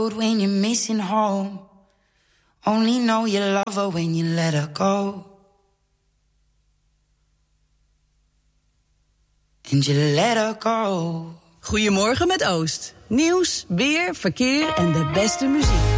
When you're missing home, only know you love her when you let her go. And you let her go. Goedemorgen met Oost. Nieuws, weer, verkeer en de beste muziek.